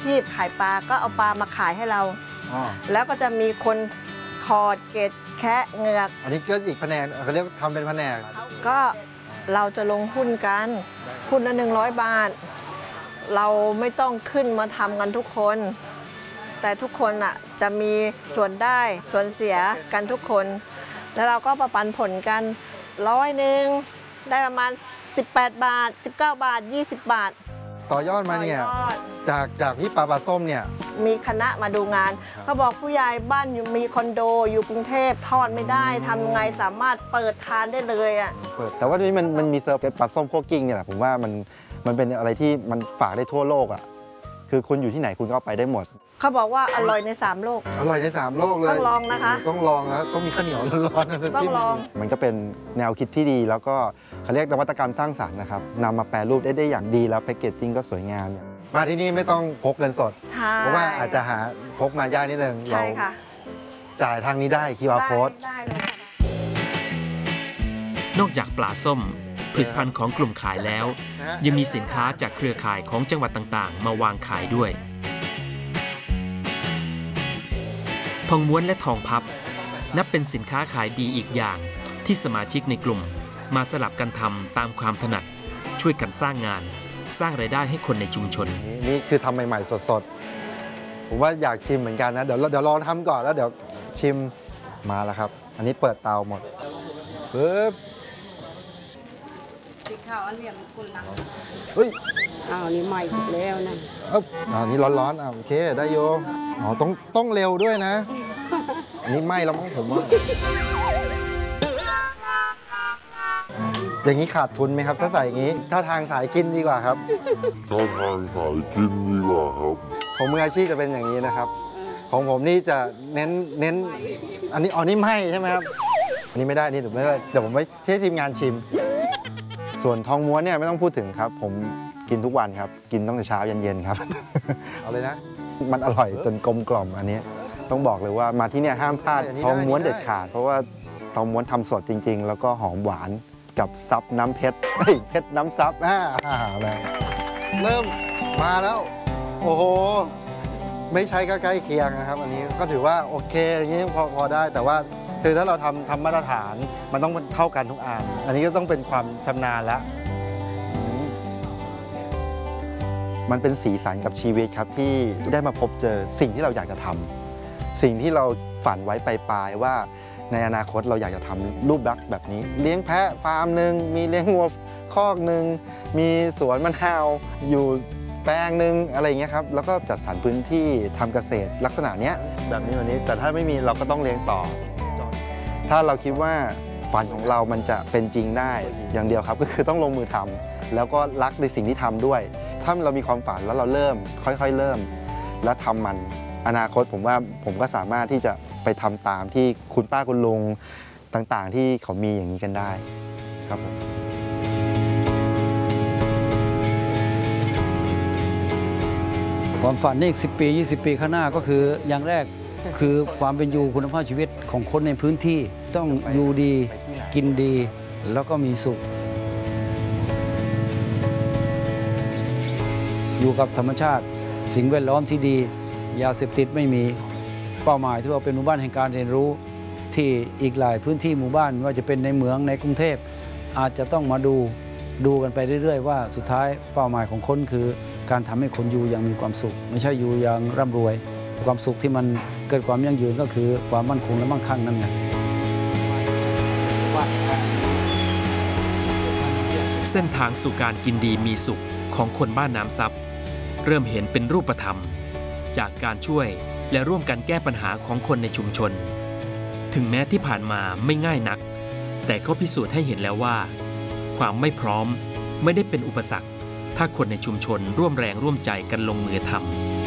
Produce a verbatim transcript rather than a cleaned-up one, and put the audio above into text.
ชีพขายปลาก็เอาปลามาขายให้เราแล้วก็จะมีคนถอดเกล็ดแคะเหงือกอันนี้ก็อีกแผนกเขาเรียกทำเป็นแผนกก็เราจะลงหุ้นกันหุ้นละหนึ่งร้อยบาทเราไม่ต้องขึ้นมาทำกันทุกคนแต่ทุกคนอ่ะจะมีส่วนได้ส่วนเสียกันทุกคนแล้วเราก็ประปันผลกันร้อยหนึ่งได้ประมาณสิบแปดบาทสิบเก้าบาทยี่สิบบาทต่อยอดมาเนี่ยจากจากที่ปลาปลาส้มเนี่ยมีคณะมาดูงานเขาบอกผู้ใหญ่บ้านอยู่มีคอนโดอยู่กรุงเทพทอดไม่ได้ทำไงสามารถเปิดทานได้เลยอ่ะเปิดแต่ว่านี้มันมันมีเซิร์ฟปลาส้มคั่วกิ้งเนี่ยแหละผมว่ามันมันเป็นอะไรที่มันฝากได้ทั่วโลกอ่ะคือคุณอยู่ที่ไหนคุณก็ไปได้หมดเขาบอกว่าอร่อยในสามโลกอร่อยในสามโลกเลยต้องลองนะคะต้องลองแล้วต้องมีข้าวเหนียวร้อนๆต้องลองมันก็เป็นแนวคิดที่ดีแล้วก็เขาเรียกนวัตกรรมสร้างสรรค์นะครับนำมาแปรรูปได้ได้อย่างดีแล้วแพคเกจจิ้งก็สวยงามมาที่นี่ไม่ต้องพกเงินสดเพราะว่าอาจจะหาพกมายากนิดนึงเราจ่ายทางนี้ได้ คิว อาร์ Code นอกจากปลาส้มผลิตภัณฑ์ของกลุ่มขายแล้วยังมีสินค้าจากเครือข่ายของจังหวัดต่างๆมาวางขายด้วยทองม้วนและทองพับนับเป็นสินค้าขายดีอีกอย่างที่สมาชิกในกลุ่มมาสลับกันทำตามความถนัดช่วยกันสร้างงานสร้างรายได้ให้คนในชุมชนนี่คือทำใหม่ๆสดๆผมว่าอยากชิมเหมือนกันนะเดี๋ยวเดี๋ยวลองทำก่อนแล้วเดี๋ยวชิมมาแล้วครับอันนี้เปิดเตาหมดปึ๊บสีขาวอันเหลี่ยมกุหลาบเฮ้ยอ้าวนี่ใหม่แล้วนะเอ้าอันนี้ร้อนๆอ่ะโอเคได้โยอ๋อต้องต้องเร็วด้วยนะอันนี้ไหม้แล้วมั้งผมว่าอย่างนี้ขาดทุนไหมครับถ้าใส่อย่างนี้ถ้าทางสายกินดีกว่าครับถ้าทางสายกินดีกว่าครับของมืออาชีพจะเป็นอย่างนี้นะครับของผมนี่จะเน้นเน้นอันนี้อ๋อนี่ไหม้ใช่ไหมครับอันนี้ไม่ได้นี่เดี๋ยวไม่ได้เดี๋ยวผมไปให้ทีมงานชิมส่วนทองม้วนเนี่ยไม่ต้องพูดถึงครับผมกินทุกวันครับกินตั้งแต่เช้าเย็นๆครับเอาเลยนะมันอร่อยจนกลมกล่อมอันนี้ต้องบอกเลยว่ามาที่เนี่ยห้ามพลาดทองม้วนเด็ดขาดเพราะว่าทองม้วนทำสดจริงๆแล้วก็หอมหวานกับซับน้ำเพชรเพชรน้ำซับอ่าเริ่มมาแล้วโอ้โหไม่ใช่ก็ใกล้เคียงนะครับอันนี้ก็ถือว่าโอเคอย่างนี้พอพอได้แต่ว่าคือถ้าเราทำทำมาตรฐานมันต้องเท่ากันทุกอันอันนี้ก็ต้องเป็นความชำนาญแล้วมันเป็นสีสันกับชีวิตครับที่ได้มาพบเจอสิ่งที่เราอยากจะทำสิ่งที่เราฝันไว้ปลายๆว่าในอนาคตเราอยากจะทำรูปลักษณ์แบบนี้เลี้ยงแพะฟาร์มหนึ่งมีเลี้ยงวัวคอกหนึ่งมีสวนมะนาวอยู่แปลงหนึ่งอะไรเงี้ยครับแล้วก็จัดสรรพื้นที่ทำเกษตรลักษณะเนี้ยแบบนี้แบบนี้แต่ถ้าไม่มีเราก็ต้องเลี้ยงต่อถ้าเราคิดว่าฝันของเรามันจะเป็นจริงได้อย่างเดียวครับก็คือต้องลงมือทำแล้วก็รักในสิ่งที่ทำด้วยถ้าเรามีความฝันแล้วเราเริ่มค่อยๆเริ่มแล้วทำมันอนาคตผมว่าผมก็สามารถที่จะไปทำตามที่คุณป้าคุณลุงต่างๆที่เขามีอย่างนี้กันได้ครับผมความฝันนี่อีกสิบปียี่สิบปีข้างหน้าก็คืออย่างแรกคือความเป็นอยู่คุณภาพชีวิตของคนในพื้นที่ต้องอยู่ดีกินดีแล้วก็มีสุขอยู่กับธรรมชาติสิ่งแวดล้อมที่ดียาเสพติดไม่มีเป้าหมายที่ว่าเป็นหมู่บ้านแห่งการเรียนรู้ที่อีกหลายพื้นที่หมู่บ้านว่าจะเป็นในเมืองในกรุงเทพอาจจะต้องมาดูดูกันไปเรื่อยๆว่าสุดท้ายเป้าหมายของคนคือการทำให้คนอยู่อย่างมีความสุขไม่ใช่อยู่อย่างร่ำรวยความสุขที่มันเกิดความยั่งยืนก็คือความมั่นคงและมั่งคั่งนั่นไงเส้นทางสู่การกินดีมีสุขของคนบ้านน้ำซับเริ่มเห็นเป็นรูปธรรมจากการช่วยและร่วมกันแก้ปัญหาของคนในชุมชนถึงแม้ที่ผ่านมาไม่ง่ายนักแต่ก็พิสูจน์ให้เห็นแล้วว่าความไม่พร้อมไม่ได้เป็นอุปสรรคถ้าคนในชุมชนร่วมแรงร่วมใจกันลงมือทำ